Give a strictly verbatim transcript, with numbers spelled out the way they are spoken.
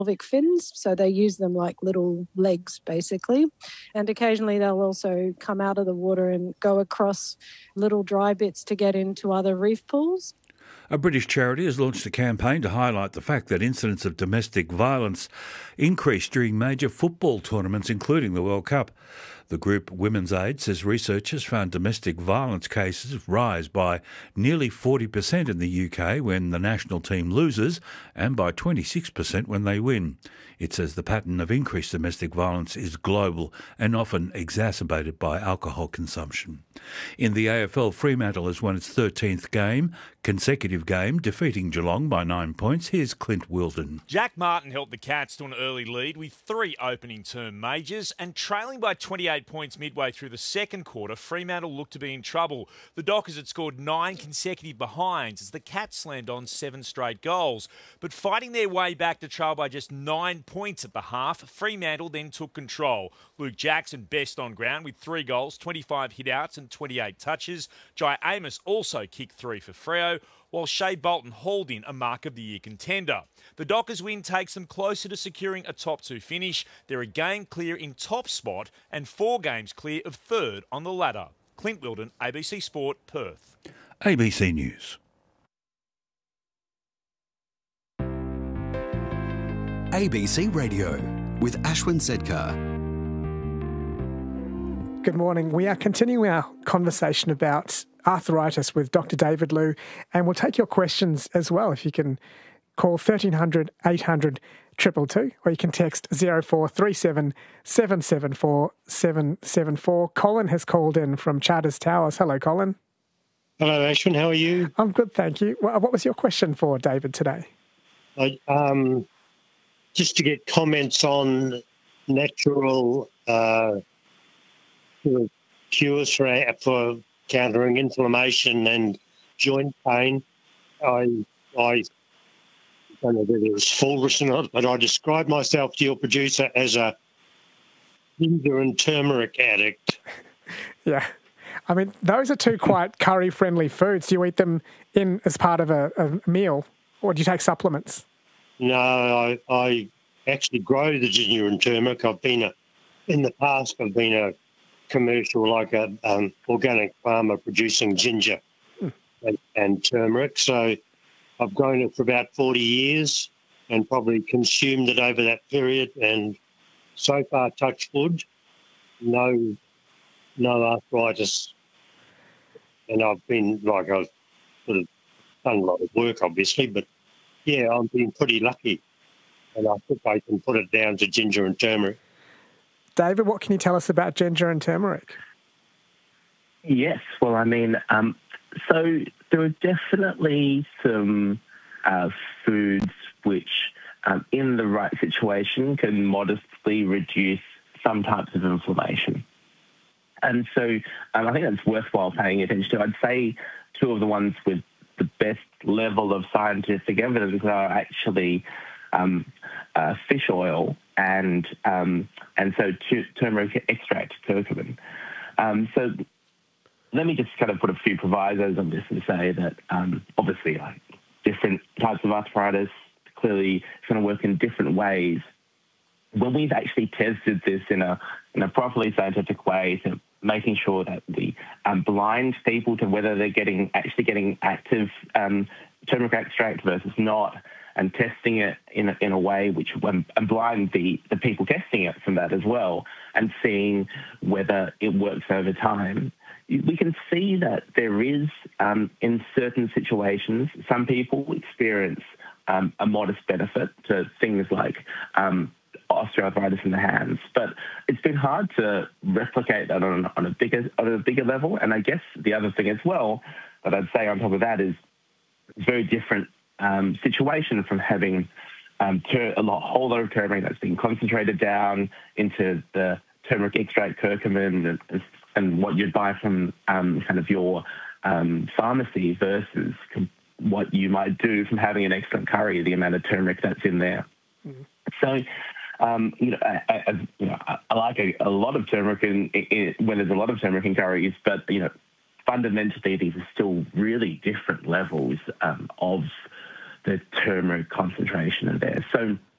pelvic fins, so they use them like little legs basically. And occasionally they'll also come out of the water and go across little dry bits to get into other reef pools. A British charity has launched a campaign to highlight the fact that incidents of domestic violence increased during major football tournaments, including the World Cup. The group Women's Aid says researchers found domestic violence cases rise by nearly forty percent in the U K when the national team loses and by twenty-six percent when they win. It says the pattern of increased domestic violence is global and often exacerbated by alcohol consumption. In the A F L, Fremantle has won its thirteenth game, consecutive game, defeating Geelong by nine points. Here's Clint Wilden. Jack Martin helped the Cats to an early lead with three opening term majors, and trailing by twenty-eight points midway through the second quarter, Fremantle looked to be in trouble. The Dockers had scored nine consecutive behinds as the Cats slammed on seven straight goals. But fighting their way back to trail by just nine points at the half, Fremantle then took control. Luke Jackson best on ground with three goals, twenty-five hit-outs and twenty-eight touches. Jai Amos also kicked three for Freo, while Shea Bolton hauled in a Mark of the Year contender. The Dockers win takes them closer to securing a top two finish. They're a game clear in top spot and four games clear of third on the ladder. Clint Wilden, A B C Sport, Perth. A B C News. A B C Radio with Ashwin Sedkar. Good morning. We are continuing our conversation about arthritis with Doctor David Liu, and we'll take your questions as well. If you can call thirteen hundred, eight hundred, two two two, or you can text zero four three seven, seven seven four, seven seven four. Colin has called in from Charters Towers. Hello, Colin. Hello, Ashwin. How are you? I'm good, thank you. What was your question for David today? I, um, just to get comments on natural uh, cures for, for countering inflammation and joint pain. I I don't know whether it was Fulrus or not, but I described myself to your producer as a ginger and turmeric addict. Yeah. I mean, those are two quite curry-friendly foods. Do you eat them in as part of a, a meal, or do you take supplements? No, I, I actually grow the ginger and turmeric. I've been a, in the past, I've been a commercial, like a um, organic farmer producing ginger hmm. and, and turmeric. So I've grown it for about forty years and probably consumed it over that period. And so far, touch wood, no, no arthritis. And I've been, like, I've sort of done a lot of work, obviously, but yeah, I've been pretty lucky. And I think I can put it down to ginger and turmeric. David, what can you tell us about ginger and turmeric? Yes, well, I mean, um, so there are definitely some uh, foods which, um, in the right situation, can modestly reduce some types of inflammation. And so um, I think that's worthwhile paying attention to. I'd say two of the ones with the best level of scientific evidence are actually um, uh, fish oil and um, and so t- turmeric extract, curcumin. Um, so let me just kind of put a few provisos on this and say that um, obviously like different types of arthritis clearly it's going to work in different ways. When we've actually tested this in a in a properly scientific way, to making sure that we um, blind people to whether they're getting actually getting active um, turmeric extract versus not, and testing it in a, in a way which um, and blind the, the people testing it from that as well, and seeing whether it works over time. We can see that there is, um, in certain situations, some people experience um, a modest benefit to things like um, osteoarthritis in the hands, but it's been hard to replicate that on, on a bigger on a bigger level. And I guess the other thing as well that I'd say on top of that is it's very different um, situation from having um, ter- a lot, whole lot of turmeric that's been concentrated down into the turmeric extract, curcumin, and, and what you'd buy from um, kind of your um, pharmacy versus com- what you might do from having an excellent curry, the amount of turmeric that's in there. Mm-hmm. So. Um, you know, I, I, you know, I like a, a lot of turmeric in, in, when there's a lot of turmeric in curries, but you know, fundamentally these are still really different levels um, of the turmeric concentration in there. So